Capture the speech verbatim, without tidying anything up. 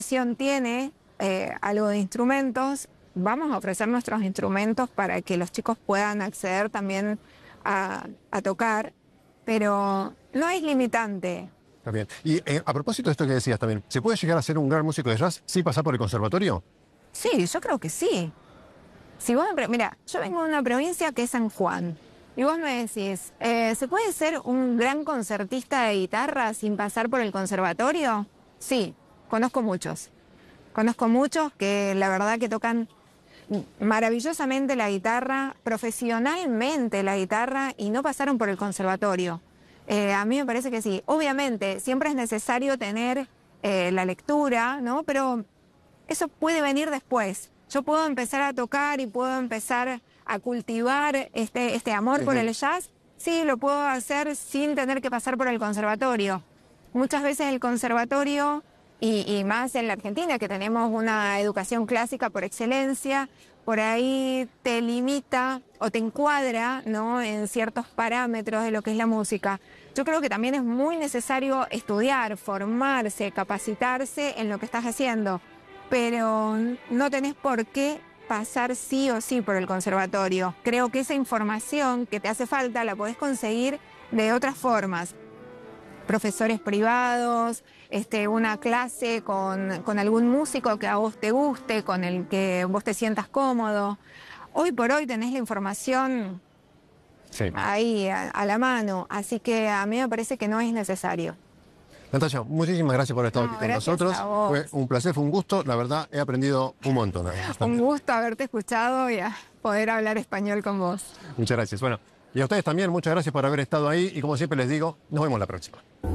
tiene eh, algo de instrumentos, vamos a ofrecer nuestros instrumentos para que los chicos puedan acceder también a, a tocar, pero no es limitante. Está bien. Y eh, a propósito de esto que decías también, ¿se puede llegar a ser un gran músico de jazz sin pasar por el conservatorio? Sí, yo creo que sí. Si vos me, mira, yo vengo de una provincia que es San Juan, y vos me decís, eh, ¿se puede ser un gran concertista de guitarra sin pasar por el conservatorio? Sí, conozco muchos. Conozco muchos que la verdad que tocan maravillosamente la guitarra, profesionalmente la guitarra, y no pasaron por el conservatorio. Eh, a mí me parece que sí. Obviamente, siempre es necesario tener eh, la lectura, ¿no? Pero eso puede venir después. Yo puedo empezar a tocar y puedo empezar a cultivar este, este amor Sí, por sí. el jazz. Sí, lo puedo hacer sin tener que pasar por el conservatorio. Muchas veces el conservatorio, y, y más en la Argentina, que tenemos una educación clásica por excelencia, por ahí te limita o te encuadra, ¿no?, en ciertos parámetros de lo que es la música. Yo creo que también es muy necesario estudiar, formarse, capacitarse en lo que estás haciendo, pero no tenés por qué pasar sí o sí por el conservatorio. Creo que esa información que te hace falta la podés conseguir de otras formas. Profesores privados, este, una clase con, con algún músico que a vos te guste, con el que vos te sientas cómodo. Hoy por hoy tenés la información Sí. ahí a, a la mano, así que a mí me parece que no es necesario. Natalia, muchísimas gracias por estar No, aquí con gracias nosotros. a vos. Fue un placer, fue un gusto. La verdad, he aprendido un montón. Un gusto haberte escuchado y a poder hablar español con vos. Muchas gracias. Bueno, y a ustedes también, muchas gracias por haber estado ahí. Y como siempre les digo, nos vemos la próxima.